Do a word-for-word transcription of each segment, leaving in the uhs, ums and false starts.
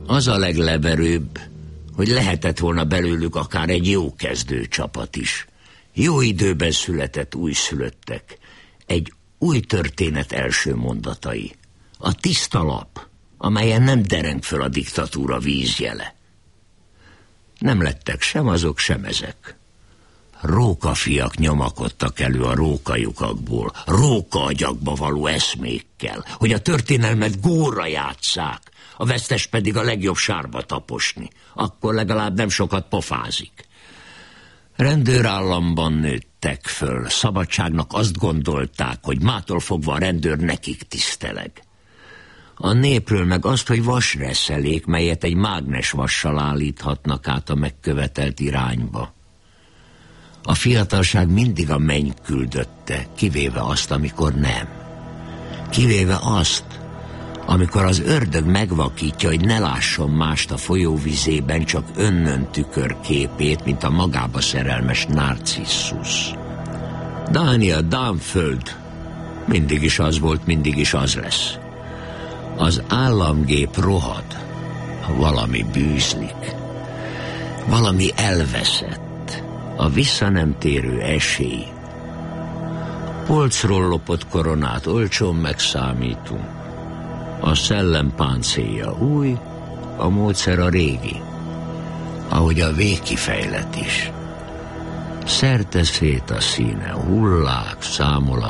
Az a legleverőbb, hogy lehetett volna belőlük akár egy jó kezdő csapat is. Jó időben született újszülöttek. Egy új történet első mondatai. A tiszta lap, amelyen nem dereng föl a diktatúra vízjele. Nem lettek sem azok, sem ezek. Rókafiak nyomakodtak elő a rókajukakból, rókaagyakba való eszmékkel, hogy a történelmet górra játsszák, a vesztes pedig a legjobb sárba taposni. Akkor legalább nem sokat pofázik. Rendőrállamban nőttek föl, szabadságnak azt gondolták, hogy mától fogva a rendőr nekik tiszteleg. A népről meg azt, hogy vasreszelék, melyet egy mágnesvassal állíthatnak át a megkövetelt irányba. A fiatalság mindig a menny küldötte, kivéve azt, amikor nem. Kivéve azt, amikor az ördög megvakítja, hogy ne lásson mást a folyóvizében, csak önnön tükörképét, mint a magába szerelmes Narcissus. Dánia, Dánföld mindig is az volt, mindig is az lesz. Az államgép rohad, valami bűzlik, valami elveszett, a vissza nem térő esély. Polcról lopott koronát olcsón megszámítunk. A szellem páncélja új, a módszer a régi, ahogy a végkifejlet is. Szerte szét a színe, hullák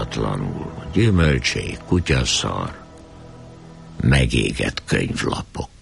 számolatlanul, gyümölcsék, kutyaszar, megégett könyvlapok.